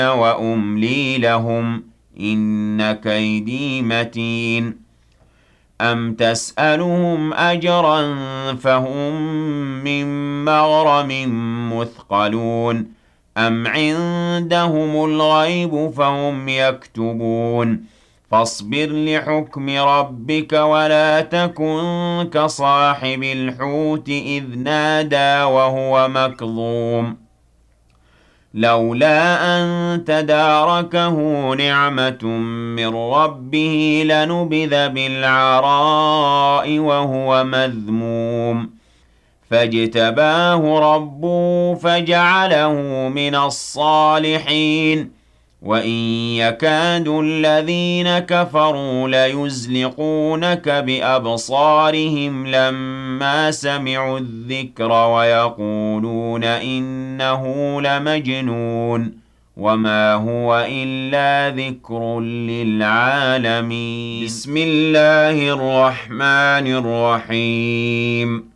وأملي لهم إن كيدي متين أم تسألهم أجرا فهم من مغرم مثقلون أم عندهم الغيب فهم يكتبون فاصبر لحكم ربك ولا تكن كصاحب الحوت إذ نادى وهو مكظوم لولا أن تداركه نعمة من ربه لنبذ بالعراء وهو مذموم فاجتباه ربه فجعله من الصالحين وإن يكاد الذين كفروا ليزلقونك بأبصارهم لما سمعوا الذكر ويقولون إنه لمجنون وما هو إلا ذكر للعالمين بسم الله الرحمن الرحيم